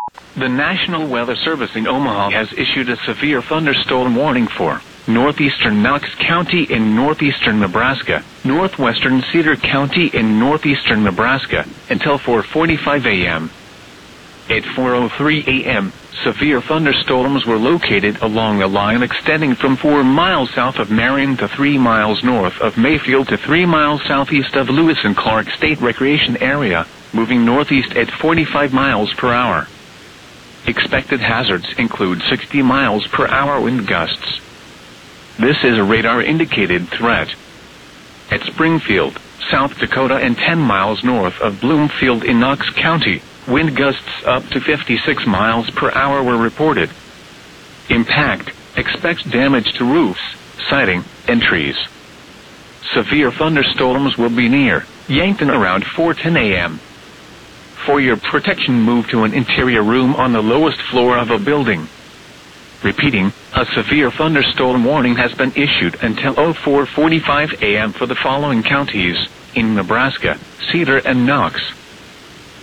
The National Weather Service in Omaha has issued a severe thunderstorm warning for northeastern Knox County in northeastern Nebraska, northwestern Cedar County in northeastern Nebraska, until 4:45 a.m. At 4:03 a.m., severe thunderstorms were located along a line extending from 4 miles south of Marion to 3 miles north of Mayfield to 3 miles southeast of Lewis and Clark State Recreation Area, moving northeast at 45 miles per hour. Expected hazards include 60 miles per hour wind gusts. This is a radar-indicated threat. At Springfield, South Dakota and 10 miles north of Bloomfield in Knox County, wind gusts up to 56 miles per hour were reported. Impact: expect damage to roofs, siding, and trees. Severe thunderstorms will be near Yankton around 4:10 a.m. For your protection, move to an interior room on the lowest floor of a building. Repeating, a severe thunderstorm warning has been issued until 4:45 a.m. for the following counties in Nebraska: Cedar and Knox.